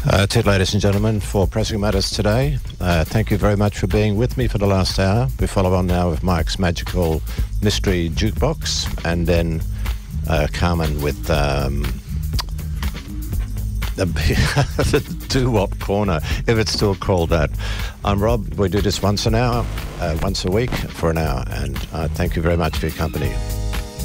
That's it, ladies and gentlemen, for Pressing Matters today. Thank you very much for being with me for the last hour. We follow on now with Mike's magical mystery jukebox, and then Carmen with the doo-wop corner, if it's still called that. I'm Rob. We do this once a week for an hour, and thank you very much for your company.